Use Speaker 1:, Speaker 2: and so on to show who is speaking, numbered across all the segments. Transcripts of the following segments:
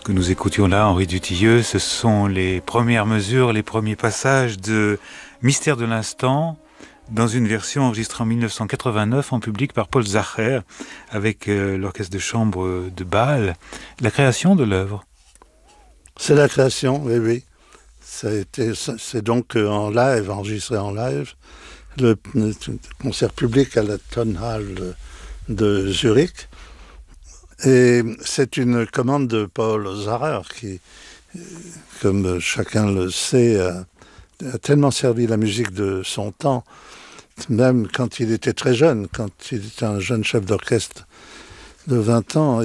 Speaker 1: Ce que nous écoutions là, Henri Dutilleux, ce sont les premières mesures, les premiers passages de Mystère de l'instant, dans une version enregistrée en 1989 en public par Paul Zacher, avec l'orchestre de chambre de Bâle. La création de l'œuvre.
Speaker 2: C'est la création, oui. C'est donc en live, enregistré en live. Le concert public à la Tonhalle de Zurich. Et c'est une commande de Paul Zacher qui, comme chacun le sait, a tellement servi la musique de son temps, même quand il était très jeune, quand il était un jeune chef d'orchestre de 20 ans,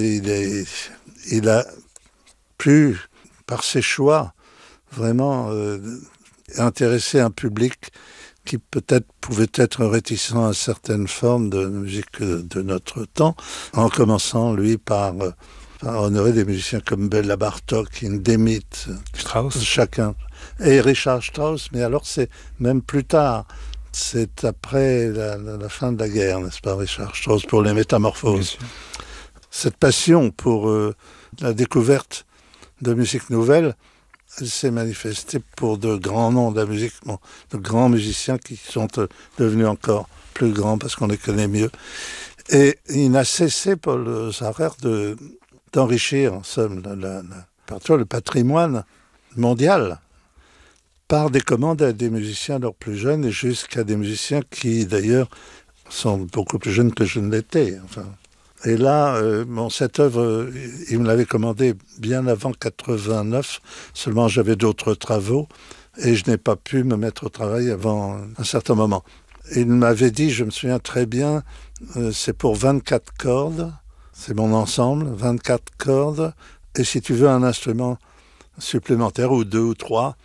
Speaker 2: il a pu, par ses choix, vraiment intéresser un public qui peut-être pouvait être réticent à certaines formes de musique de notre temps, en commençant, lui, par honorer des musiciens comme Béla Bartók, Hindemith,
Speaker 1: Strauss,
Speaker 2: chacun, et Richard Strauss, mais alors c'est même plus tard, c'est après la fin de la guerre, n'est-ce pas, Richard Strauss, pour les Métamorphoses. Cette passion pour la découverte de musique nouvelle, elle s'est manifestée pour de grands noms de la musique, de grands musiciens qui sont devenus encore plus grands parce qu'on les connaît mieux. Et il n'a cessé, Paul Zacher, d'enrichir, en somme, le patrimoine mondial par des commandes à des musiciens alors plus jeunes et jusqu'à des musiciens qui, d'ailleurs, sont beaucoup plus jeunes que je ne l'étais. Enfin. Et là, cette œuvre, il me l'avait commandée bien avant 89, seulement j'avais d'autres travaux et je n'ai pas pu me mettre au travail avant un certain moment. Il m'avait dit, je me souviens très bien, c'est pour 24 cordes, c'est mon ensemble, 24 cordes, et si tu veux un instrument supplémentaire, ou 2 ou 3,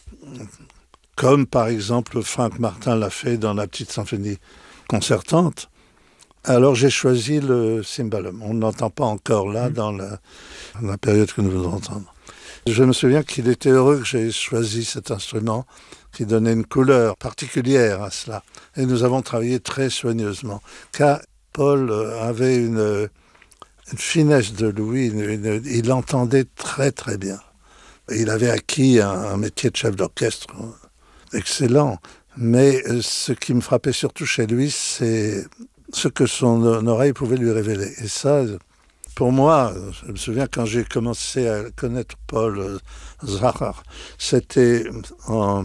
Speaker 2: comme par exemple Frank Martin l'a fait dans la petite symphonie concertante, alors j'ai choisi le cymbalum. On ne l'entend pas encore là dans la période que nous venons d'entendre. Je me souviens qu'il était heureux que j'ai choisi cet instrument qui donnait une couleur particulière à cela. Et nous avons travaillé très soigneusement. Car Paul avait une finesse de l'ouïe, il entendait très très bien. Il avait acquis un métier de chef d'orchestre excellent. Mais ce qui me frappait surtout chez lui, c'est ce que son oreille pouvait lui révéler. Et ça, pour moi, je me souviens quand j'ai commencé à connaître Paul Zacher, c'était en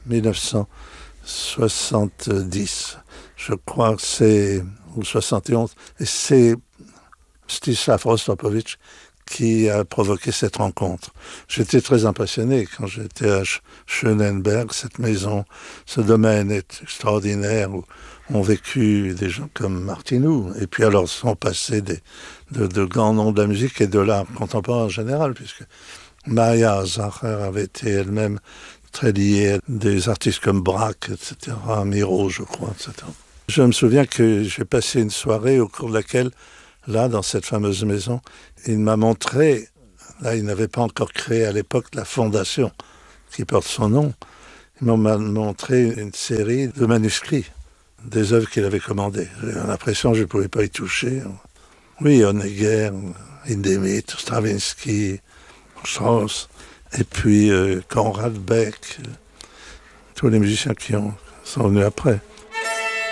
Speaker 2: 1970, je crois que c'est, ou 71, et c'est Stislav Rostropovitch qui a provoqué cette rencontre. J'étais très impressionné quand j'étais à Schönenberg, cette maison, ce domaine est extraordinaire où ont vécu des gens comme Martinou, et puis alors sont passés de grands noms de la musique et de l'art contemporain en général, puisque Maria Zacher avait été elle-même très liée à des artistes comme Braque, etc., Miro, je crois, etc. Je me souviens que j'ai passé une soirée au cours de laquelle, là, dans cette fameuse maison, il m'a montré, là, il n'avait pas encore créé à l'époque la fondation qui porte son nom, il m'a montré une série de manuscrits des œuvres qu'il avait commandées. J'ai l'impression que je ne pouvais pas y toucher. Oui, Honegger, Hindemith, Stravinsky, Strauss, et puis Conrad Beck, tous les musiciens qui sont venus après.